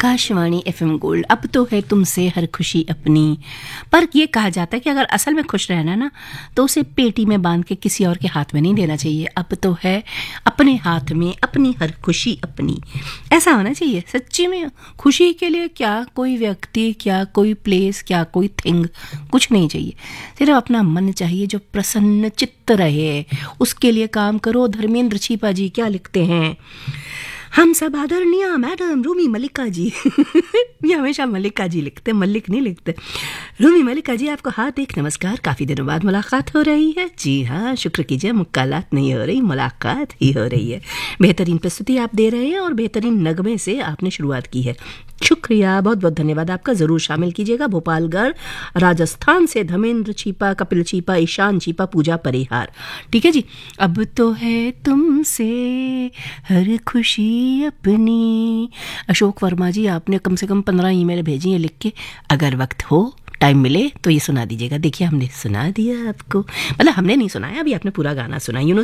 Akashvani FM gold. अब तो है तुमसे हर खुशी अपनी। पर ये कहा जाता है कि अगर असल में खुश रहना ना तो उसे पेटी में बांध के किसी और के हाथ में नहीं देना चाहिए। अब तो है अपने हाथ में अपनी हर खुशी अपनी। ऐसा होना चाहिए सच्ची में। खुशी के लिए क्या कोई व्यक्ति, क्या कोई प्लेस, क्या कोई थिंग, कुछ नहीं चाहिए। सिर्फ अपना मन चाहिए जो प्रसन्न चित्त रहे, उसके लिए काम करो। धर्मेंद्र छीपा जी क्या लिखते हैं, हम सब आदरणीय मैडम रूमी मलिका जी ये हमेशा मलिका जी लिखते, मलिक नहीं लिखते। रूमी मलिका जी आपको हार्दिक नमस्कार। काफ़ी दिनों बाद मुलाकात हो रही है। जी हाँ, शुक्र कीजिए, मुक्कालात नहीं हो रही, मुलाकात ही हो रही है। बेहतरीन प्रस्तुति आप दे रहे हैं और बेहतरीन नगमे से आपने शुरुआत की है। शुक्रिया, बहुत बहुत धन्यवाद आपका। ज़रूर शामिल कीजिएगा। भोपालगढ़ राजस्थान से धर्मेंद्र छीपा, कपिल छीपा, ईशान छीपा, पूजा परिहार। ठीक है जी। अब तो है तुमसे हर खुशी अपनी। अशोक वर्मा जी, आपने कम से कम 15 ईमेल भेजी है लिख के। अगर वक्त हो, टाइम मिले तो ये सुना दीजिएगा। देखिए हमने सुना दिया आपको, मतलब हमने नहीं सुनाया, अभी आपने पूरा गाना सुना।